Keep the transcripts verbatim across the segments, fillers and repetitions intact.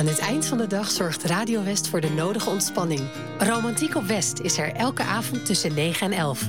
Aan het eind van de dag zorgt Radio West voor de nodige ontspanning. Romantiek op West is er elke avond tussen negen en elf.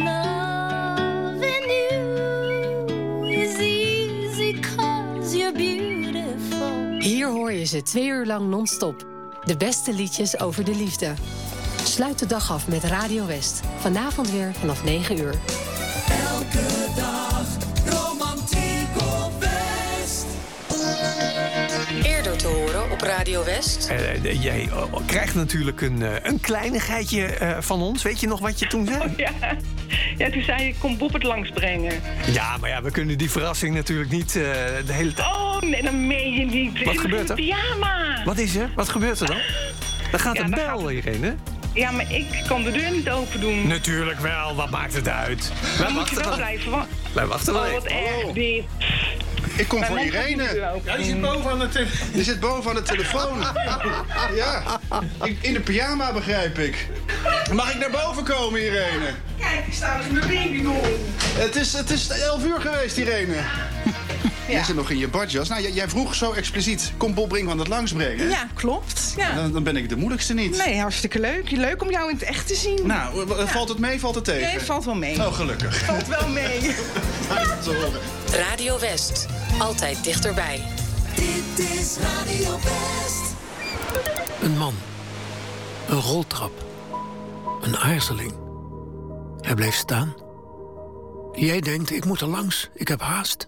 Loving you is easy 'cause you're beautiful. Hier hoor je ze twee uur lang non-stop. De beste liedjes over de liefde. Sluit de dag af met Radio West. Vanavond weer vanaf negen uur. Elke dag romantiek op West. Eerder te horen op Radio West. Uh, jij uh, krijgt natuurlijk een, uh, een kleinigheidje uh, van ons. Weet je nog wat je toen zei? Oh, ja. ja, toen zei je, kom Bob het langsbrengen. Ja, maar ja, we kunnen die verrassing natuurlijk niet uh, de hele tijd... Oh, nee, dat meen je niet. Wat gebeurt er? Pyjama. Wat is er? Wat gebeurt er dan? Dan gaat ja, een dan bel gaat... hierheen, hè? Ja, maar ik kan de deur niet open doen. Natuurlijk wel, wat maakt het uit? Dan moet je wel blijven wachten. Wij wachten wel. Oh, wat erg Oh. dit. Ik kom Mijn voor man gaat Irene. de deur open Ja, die doen. zit boven aan de, te- die zit boven aan de telefoon. Ja, in, in de pyjama begrijp ik. Mag ik naar boven komen, Irene? Kijk, ik sta er met mijn baby nog. Het is, het is elf uur geweest, Irene. Ja. Jij zit nog in je badjas. Nou, jij, jij vroeg zo expliciet, kom Bob Brinkman het langsbrengen? Ja, klopt. Ja. Dan, dan ben ik de moeilijkste niet. Nee, hartstikke leuk. Leuk om jou in het echt te zien. Nou, w- valt het mee, valt het tegen? Nee, valt wel mee. Oh, gelukkig. Valt wel mee. Fijn te horen. Radio West. Altijd dichterbij. Dit is Radio West. Een man. Een roltrap. Een aarzeling. Hij bleef staan. Jij denkt, ik moet er langs. Ik heb haast.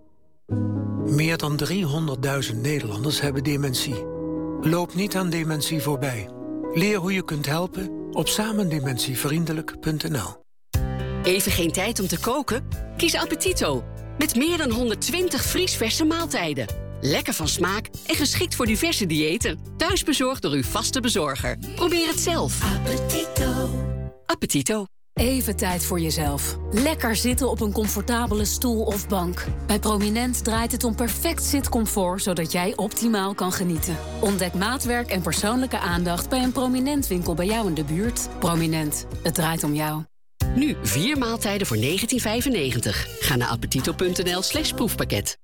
Meer dan driehonderdduizend Nederlanders hebben dementie. Loop niet aan dementie voorbij. Leer hoe je kunt helpen op samendementievriendelijk punt n l. Even geen tijd om te koken? Kies Appetito. Met meer dan honderdtwintig vriesverse maaltijden. Lekker van smaak en geschikt voor diverse diëten. Thuis bezorgd door uw vaste bezorger. Probeer het zelf. Appetito. Appetito. Even tijd voor jezelf. Lekker zitten op een comfortabele stoel of bank. Bij Prominent draait het om perfect zitcomfort, zodat jij optimaal kan genieten. Ontdek maatwerk en persoonlijke aandacht bij een Prominent winkel bij jou in de buurt. Prominent, het draait om jou. Nu vier maaltijden voor negentien vijfennegentig. Ga naar appetito.nl slash proefpakket.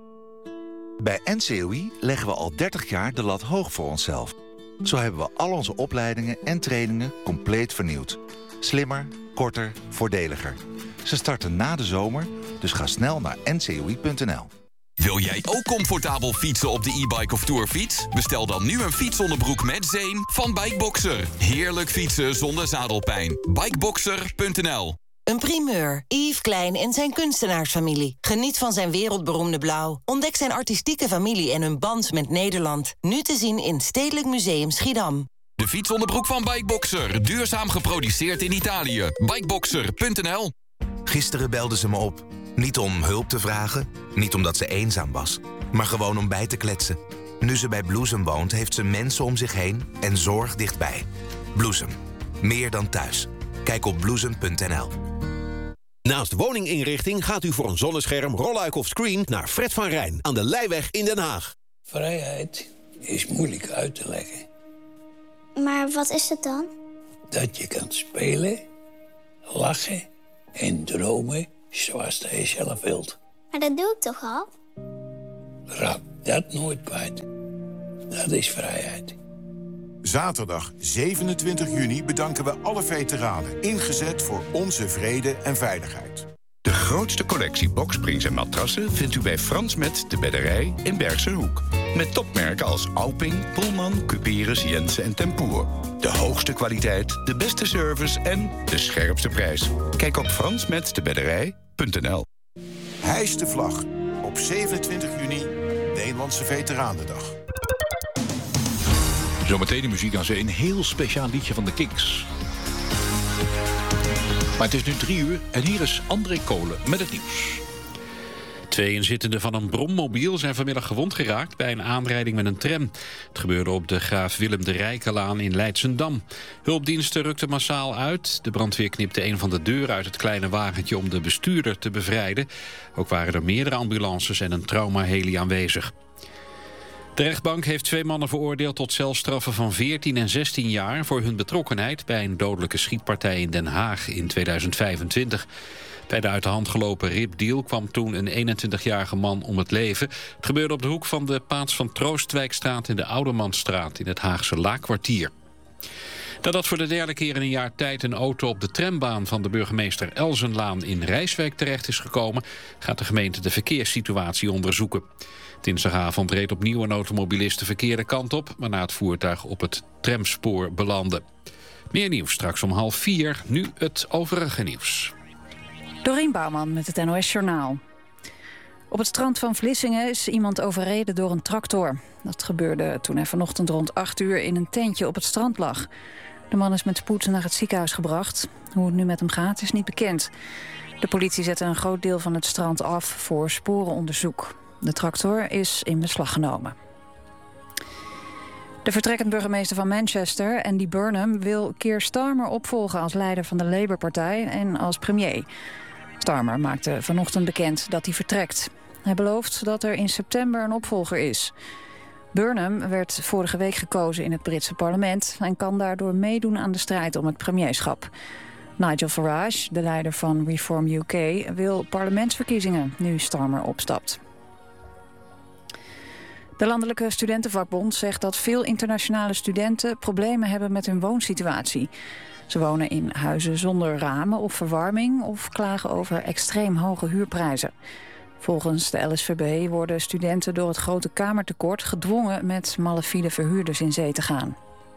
Bij N C O I leggen we al dertig jaar de lat hoog voor onszelf. Zo hebben we al onze opleidingen en trainingen compleet vernieuwd. Slimmer, korter, voordeliger. Ze starten na de zomer, dus ga snel naar n c o i punt n l. Wil jij ook comfortabel fietsen op de e-bike of tourfiets? Bestel dan nu een fietsonderbroek met zeem van Bikeboxer. Heerlijk fietsen zonder zadelpijn. Bikeboxer punt n l. Een primeur. Yves Klein en zijn kunstenaarsfamilie. Geniet van zijn wereldberoemde blauw. Ontdek zijn artistieke familie en hun band met Nederland. Nu te zien in Stedelijk Museum Schiedam. De fietsonderbroek van Bikeboxer. Duurzaam geproduceerd in Italië. Bikeboxer punt n l. Gisteren belde ze me op. Niet om hulp te vragen, niet omdat ze eenzaam was, maar gewoon om bij te kletsen. Nu ze bij Bloesem woont, heeft ze mensen om zich heen en zorg dichtbij. Bloesem. Meer dan thuis. Kijk op bloesem punt n l. Naast woninginrichting gaat u voor een zonnescherm, rolluik of screen naar Fred van Rijn aan de Leijweg in Den Haag. Vrijheid is moeilijk uit te leggen. Maar wat is het dan? Dat je kunt spelen, lachen en dromen zoals je zelf wilt. Maar dat doe ik toch al? Raak dat nooit kwijt. Dat is vrijheid. Zaterdag zevenentwintig juni bedanken we alle veteranen. Ingezet voor onze vrede en veiligheid. De grootste collectie boksprings en matrassen vindt u bij Frans Met de Bedderij in Bergse Hoek. Met topmerken als Alping, Pullman, Cuperus, Jensen en Tempoer. De hoogste kwaliteit, de beste service en de scherpste prijs. Kijk op frans met de bedderij punt n l. Hijs de vlag. Op zevenentwintig juni, Nederlandse Veteranendag. Zometeen de muziek aan zee, een heel speciaal liedje van de Kinks. Maar het is nu drie uur en hier is André Kolen met het nieuws. Twee inzittenden van een brommobiel zijn vanmiddag gewond geraakt bij een aanrijding met een tram. Het gebeurde op de Graaf Willem de Rijkelaan in Leidsendam. Hulpdiensten rukten massaal uit. De brandweer knipte een van de deuren uit het kleine wagentje om de bestuurder te bevrijden. Ook waren er meerdere ambulances en een traumaheli aanwezig. De rechtbank heeft twee mannen veroordeeld tot celstraffen van veertien en zestien jaar... voor hun betrokkenheid bij een dodelijke schietpartij in Den Haag in tweeduizend vijfentwintig. Bij de uit de hand gelopen ripdeal kwam toen een eenentwintigjarige man om het leven. Het gebeurde op de hoek van de Paats van Troostwijkstraat en de Oudermansstraat in het Haagse Laakkwartier. Nadat voor de derde keer in een jaar tijd een auto op de trambaan van de burgemeester Elzenlaan in Rijswijk terecht is gekomen, gaat de gemeente de verkeerssituatie onderzoeken. Dinsdagavond reed opnieuw een automobilist de verkeerde kant op, waarna het voertuig op het tramspoor belandde. Meer nieuws straks om half vier, nu het overige nieuws. Dorien Bouwman met het N O S Journaal. Op het strand van Vlissingen is iemand overreden door een tractor. Dat gebeurde toen hij vanochtend rond acht uur in een tentje op het strand lag. De man is met spoed naar het ziekenhuis gebracht. Hoe het nu met hem gaat is niet bekend. De politie zette een groot deel van het strand af voor sporenonderzoek. De tractor is in beslag genomen. De vertrekkend burgemeester van Manchester, Andy Burnham, wil Keir Starmer opvolgen als leider van de Labour-partij en als premier. Starmer maakte vanochtend bekend dat hij vertrekt. Hij belooft dat er in september een opvolger is. Burnham werd vorige week gekozen in het Britse parlement en kan daardoor meedoen aan de strijd om het premierschap. Nigel Farage, de leider van Reform U K, wil parlementsverkiezingen nu Starmer opstapt. De Landelijke Studentenvakbond zegt dat veel internationale studenten problemen hebben met hun woonsituatie. Ze wonen in huizen zonder ramen of verwarming of klagen over extreem hoge huurprijzen. Volgens de L S V B worden studenten door het grote kamertekort gedwongen met malafide verhuurders in zee te gaan.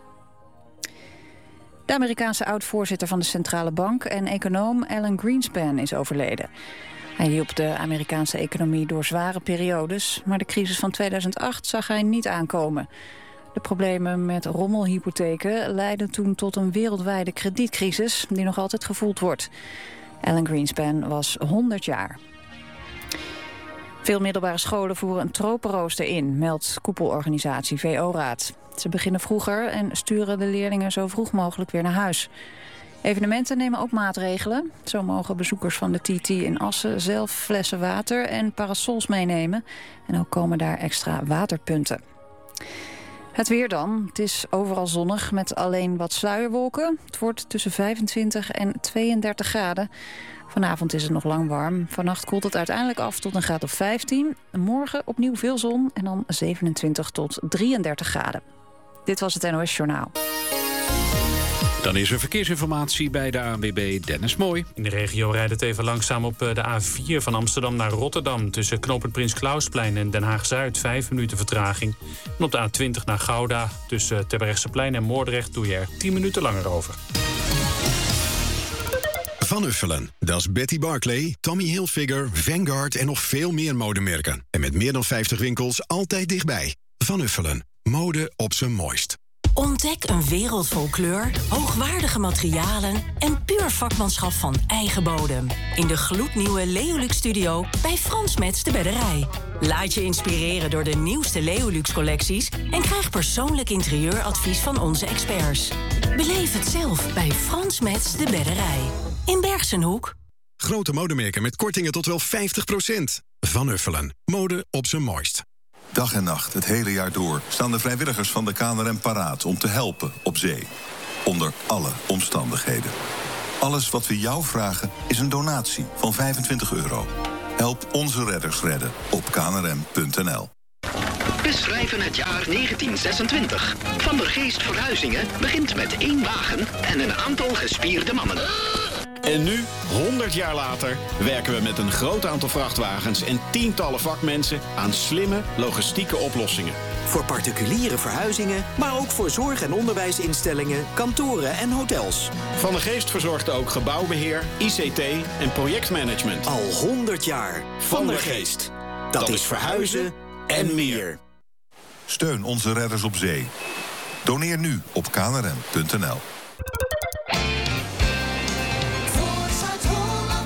De Amerikaanse oud-voorzitter van de Centrale Bank en econoom Alan Greenspan is overleden. Hij hielp de Amerikaanse economie door zware periodes, maar de crisis van tweeduizend acht zag hij niet aankomen. De problemen met rommelhypotheken leidden toen tot een wereldwijde kredietcrisis die nog altijd gevoeld wordt. Alan Greenspan was honderd jaar. Veel middelbare scholen voeren een tropenrooster in, meldt koepelorganisatie V O-raad. Ze beginnen vroeger en sturen de leerlingen zo vroeg mogelijk weer naar huis. Evenementen nemen ook maatregelen. Zo mogen bezoekers van de T T in Assen zelf flessen water en parasols meenemen. En ook komen daar extra waterpunten. Het weer dan. Het is overal zonnig met alleen wat sluierwolken. Het wordt tussen vijfentwintig en tweeëndertig graden. Vanavond is het nog lang warm. Vannacht koelt het uiteindelijk af tot een graad of vijftien. Morgen opnieuw veel zon en dan zevenentwintig tot drieëndertig graden. Dit was het N O S Journaal. Dan is er verkeersinformatie bij de A N W B Dennis Mooi. In de regio rijdt het even langzaam op de A vier van Amsterdam naar Rotterdam. Tussen knooppunt Prins Klausplein en Den Haag-Zuid vijf minuten vertraging. En op de A twintig naar Gouda tussen Terbrechtseplein en Moordrecht doe je er tien minuten langer over. Van Uffelen, dat is Betty Barclay, Tommy Hilfiger, Vanguard en nog veel meer modemerken. En met meer dan vijftig winkels altijd dichtbij. Van Uffelen, mode op zijn mooist. Ontdek een wereld vol kleur, hoogwaardige materialen en puur vakmanschap van eigen bodem. In de gloednieuwe Leolux Studio bij Frans Metz de Bedderij. Laat je inspireren door de nieuwste Leolux collecties en krijg persoonlijk interieuradvies van onze experts. Beleef het zelf bij Frans Metz de Bedderij. In Bergsenhoek. Grote modemerken met kortingen tot wel vijftig procent. Van Uffelen, mode op zijn mooist. Dag en nacht, het hele jaar door, staan de vrijwilligers van de K N R M paraat om te helpen op zee. Onder alle omstandigheden. Alles wat we jou vragen is een donatie van vijfentwintig euro. Help onze redders redden op k n r m punt n l. We schrijven het jaar negentien zesentwintig. Van der Geest Verhuizingen begint met één wagen en een aantal gespierde mannen. En nu, honderd jaar later, werken we met een groot aantal vrachtwagens en tientallen vakmensen aan slimme logistieke oplossingen. Voor particuliere verhuizingen, maar ook voor zorg- en onderwijsinstellingen, kantoren en hotels. Van der Geest verzorgt ook gebouwbeheer, I C T en projectmanagement. Al honderd jaar. Van der Geest. Dat is verhuizen en meer. Steun onze redders op zee. Doneer nu op k n r m punt n l.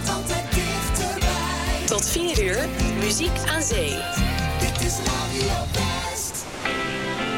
Tot vier uur, muziek aan zee. Dit is Radio